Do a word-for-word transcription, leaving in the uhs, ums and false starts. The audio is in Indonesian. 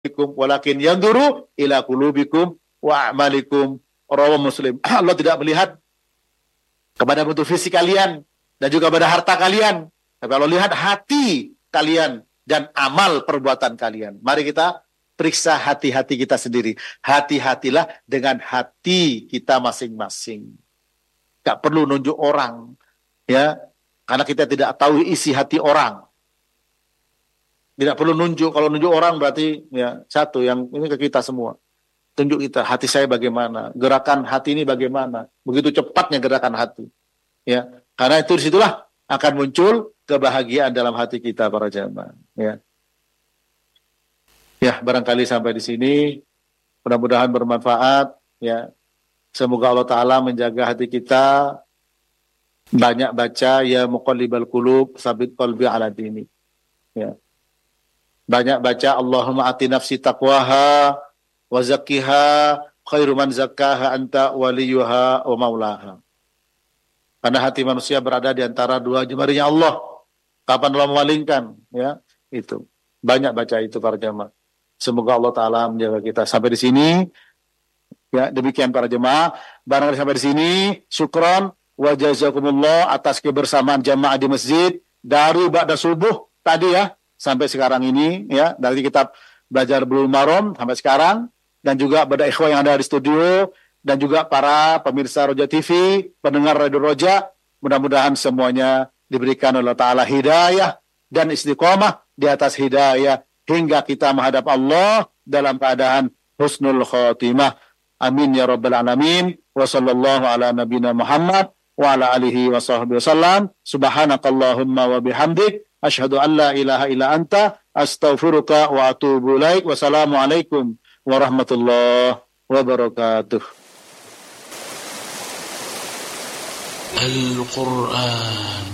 walakin yanzuru ila qulubikum wa a'malikum. Rawahu Muslim. Allah tidak melihat kepada bentuk fisik kalian dan juga pada harta kalian, tapi Allah lihat hati kalian dan amal perbuatan kalian. Mari kita periksa hati-hati kita sendiri. Hati-hatilah dengan hati kita masing-masing. Gak perlu nunjuk orang, ya, karena kita tidak tahu isi hati orang. Tidak perlu nunjuk. Kalau nunjuk orang berarti ya satu yang ini ke kita semua. Tunjuk kita, hati saya bagaimana, gerakan hati ini bagaimana, begitu cepatnya gerakan hati, ya. Karena itu disitulah akan muncul kebahagiaan dalam hati kita para jamaah, ya. Ya, barangkali sampai di sini, mudah-mudahan bermanfaat, ya. Semoga Allah Taala menjaga hati kita, banyak baca ya muqallibal qulub, sabit qalbi ala dini, ya. Banyak baca Allahumma ati nafsi taqwaha wa zakkiha khairu man zakkaha anta waliyuha wa maulaha. Karena hati manusia berada di antara dua jemarinya Allah. Kapan Allah memalingkan, ya, itu. Banyak baca itu para jemaah. Semoga Allah Taala menjaga kita. Sampai di sini, ya, demikian para jemaah. Barangkali sampai di sini, syukron wa jazakumullah atas kebersamaan jemaah di masjid dari ba'da subuh tadi, ya, sampai sekarang ini, ya, dari kitab Belajar Bulughul Maram sampai sekarang. Dan juga pada ikhwah yang ada di studio, dan juga para pemirsa Roja T V, pendengar Radio Roja, mudah-mudahan semuanya diberikan oleh Ta'ala hidayah dan istiqomah di atas hidayah, hingga kita menghadap Allah dalam keadaan husnul khotimah. Amin ya rabbal alamin. Wa sallallahu ala nabina Muhammad wa ala alihi wa sahbihi wasallam. Subhanakallahumma wa bihamdik, asyhadu an la ilaha illa anta, astaghfiruka wa atubu ilaik. Wassalamualaikum warahmatullahi wabarakatuh. Al-Quran